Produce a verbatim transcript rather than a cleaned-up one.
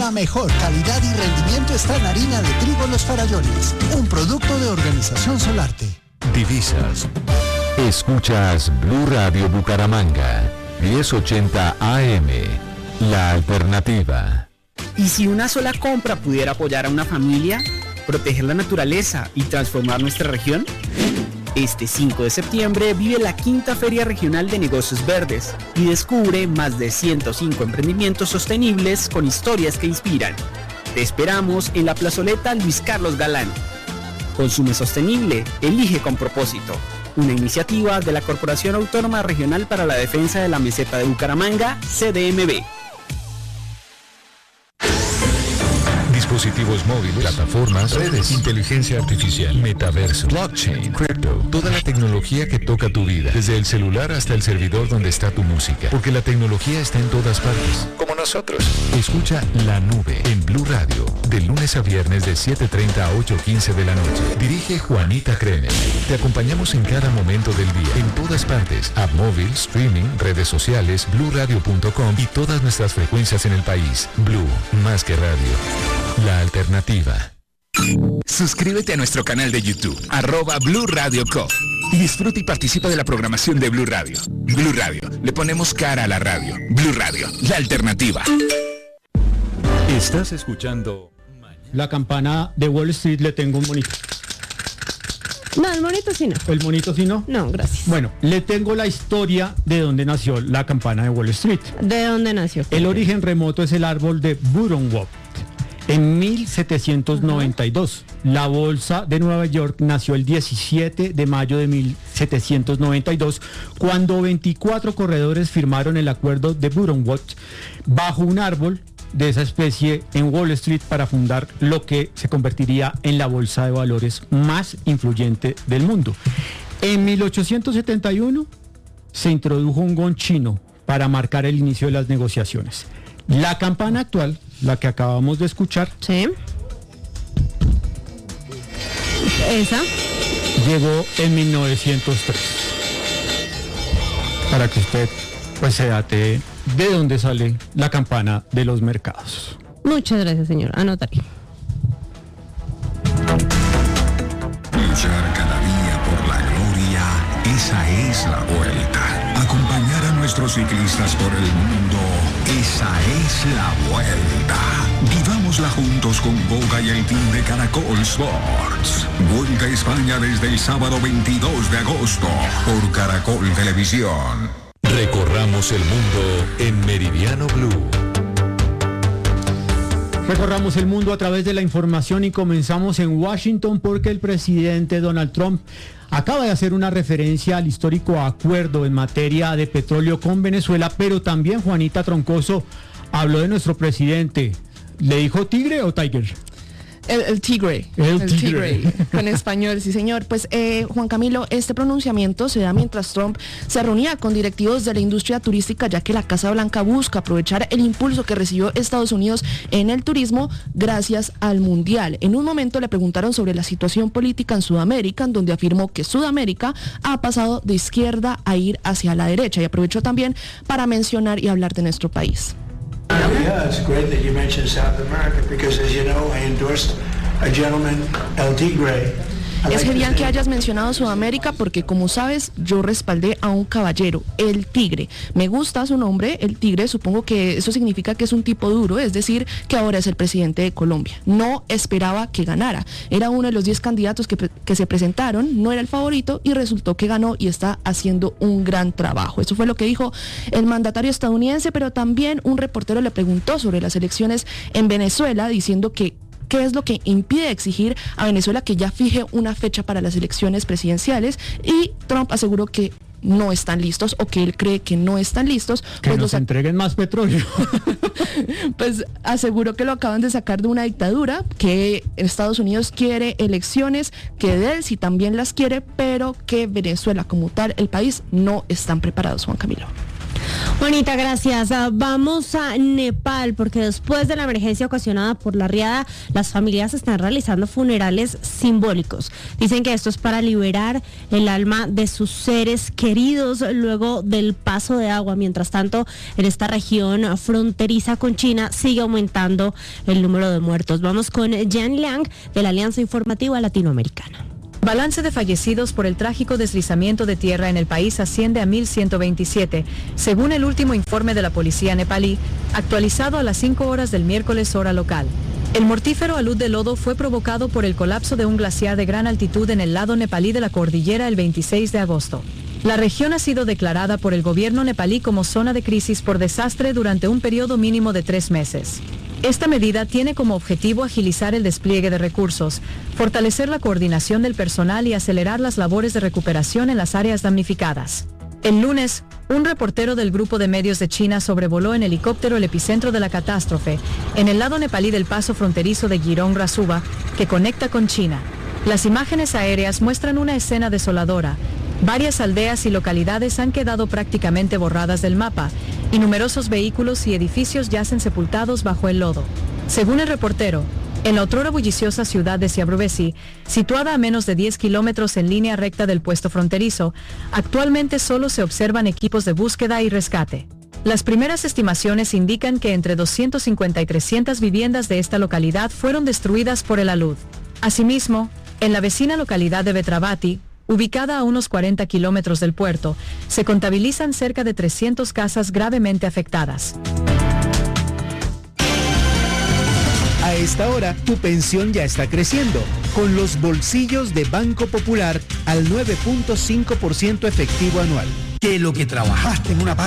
La mejor calidad y rendimiento está en harina de trigo Los Farallones, un producto de Organización Solarte. Divisas. Escuchas Blue Radio Bucaramanga, diez ochenta A M, La Alternativa. ¿Y si una sola compra pudiera apoyar a una familia, proteger la naturaleza y transformar nuestra región? Este cinco de septiembre vive la quinta Feria Regional de Negocios Verdes y descubre más de ciento cinco emprendimientos sostenibles con historias que inspiran. Te esperamos en la plazoleta Luis Carlos Galán. Consume sostenible, elige con propósito. Una iniciativa de la Corporación Autónoma Regional para la Defensa de la Meseta de Bucaramanga, C D M B. Dispositivos móviles, plataformas, redes, inteligencia artificial, metaverso, blockchain, cripto, toda la tecnología que toca tu vida, desde el celular hasta el servidor donde está tu música, porque la tecnología está en todas partes, como nosotros. Escucha La Nube en Blue Radio, de lunes a viernes de siete treinta a ocho quince de la noche. Dirige Juanita Kremer. Te acompañamos en cada momento del día, en todas partes, app móvil, streaming, redes sociales, blue radio punto com y todas nuestras frecuencias en el país. Blue, más que radio. La Alternativa. Suscríbete a nuestro canal de YouTube, arroba Blue Radio Co. Y disfruta y participa de la programación de Blue Radio. Blue Radio, le ponemos cara a la radio. Blue Radio, la alternativa. Estás escuchando La campana de Wall Street. Le tengo un monito. No, el monito sí no. ¿El monito sí no? No, gracias. Bueno, le tengo la historia de dónde nació la campana de Wall Street. ¿De dónde nació? El origen remoto es el árbol de Buttonwood. En mil setecientos noventa y dos, uh-huh. La bolsa de Nueva York nació el diecisiete de mayo de mil setecientos noventa y dos, cuando veinticuatro corredores firmaron el acuerdo de Buttonwood bajo un árbol de esa especie en Wall Street para fundar lo que se convertiría en la bolsa de valores más influyente del mundo. En mil ochocientos setenta y uno se introdujo un gong chino para marcar el inicio de las negociaciones. La campana actual, la que acabamos de escuchar, sí, esa llegó en mil novecientos tres. Para que usted pues se date de dónde sale la campana de los mercados. Muchas gracias, señor. Anotaré. Luchar cada día por la gloria, esa es la vuelta. Acompañar a nuestros ciclistas por el mundo, esa es la vuelta. Vivámosla juntos con Boga y el team de Caracol Sports. Vuelta a España desde el sábado veintidós de agosto por Caracol Televisión. Recorramos el mundo en Meridiano Blue. Recorramos el mundo a través de la información y comenzamos en Washington porque el presidente Donald Trump acaba de hacer una referencia al histórico acuerdo en materia de petróleo con Venezuela, pero también Juanita Troncoso habló de nuestro presidente. ¿Le dijo tigre o tiger? El, el tigre, el, el tigre, tigre, con español, sí señor. Pues eh, Juan Camilo, este pronunciamiento se da mientras Trump se reunía con directivos de la industria turística, ya que la Casa Blanca busca aprovechar el impulso que recibió Estados Unidos en el turismo gracias al Mundial. En un momento le preguntaron sobre la situación política en Sudamérica, en donde afirmó que Sudamérica ha pasado de izquierda a ir hacia la derecha, y aprovechó también para mencionar y hablar de nuestro país. Yeah, it's great that you mentioned South America because, as you know, I endorsed a gentleman, El Tigre. Es genial que hayas mencionado Sudamérica porque, como sabes, yo respaldé a un caballero, el Tigre. Me gusta su nombre, el Tigre. Supongo que eso significa que es un tipo duro, es decir, que ahora es el presidente de Colombia. No esperaba que ganara. Era uno de los diez candidatos que, que se presentaron, no era el favorito y resultó que ganó y está haciendo un gran trabajo. Eso fue lo que dijo el mandatario estadounidense, pero también un reportero le preguntó sobre las elecciones en Venezuela, diciendo que ¿qué es lo que impide exigir a Venezuela que ya fije una fecha para las elecciones presidenciales? Y Trump aseguró que no están listos, o que él cree que no están listos. Que pues nos los... entreguen más petróleo. Pues aseguró que lo acaban de sacar de una dictadura, que Estados Unidos quiere elecciones, que de él sí también las quiere, pero que Venezuela como tal, el país, no están preparados, Juan Camilo. Bonita, gracias. Ah, Vamos a Nepal porque después de la emergencia ocasionada por la riada, las familias están realizando funerales simbólicos. Dicen que esto es para liberar el alma de sus seres queridos luego del paso de agua. Mientras tanto, en esta región fronteriza con China sigue aumentando el número de muertos. Vamos con Jan Liang de la Alianza Informativa Latinoamericana. Balance de fallecidos por el trágico deslizamiento de tierra en el país asciende a mil ciento veintisiete, según el último informe de la policía nepalí, actualizado a las cinco horas del miércoles hora local. El mortífero alud de lodo fue provocado por el colapso de un glaciar de gran altitud en el lado nepalí de la cordillera el veintiséis de agosto. La región ha sido declarada por el gobierno nepalí como zona de crisis por desastre durante un periodo mínimo de tres meses. Esta medida tiene como objetivo agilizar el despliegue de recursos, fortalecer la coordinación del personal y acelerar las labores de recuperación en las áreas damnificadas. El lunes, un reportero del grupo de medios de China sobrevoló en helicóptero el epicentro de la catástrofe, en el lado nepalí del paso fronterizo de Girong Rasuba, que conecta con China. Las imágenes aéreas muestran una escena desoladora. Varias aldeas y localidades han quedado prácticamente borradas del mapa, y numerosos vehículos y edificios yacen sepultados bajo el lodo. Según el reportero, en la otrora bulliciosa ciudad de Siabruvesi, situada a menos de diez kilómetros en línea recta del puesto fronterizo, actualmente solo se observan equipos de búsqueda y rescate. Las primeras estimaciones indican que entre doscientas cincuenta y trescientas viviendas de esta localidad fueron destruidas por el alud. Asimismo, en la vecina localidad de Betravati, ubicada a unos cuarenta kilómetros del puerto, se contabilizan cerca de trescientas casas gravemente afectadas. A esta hora, tu pensión ya está creciendo, con los bolsillos de Banco Popular al nueve punto cinco por ciento efectivo anual. Que lo que trabajaste en una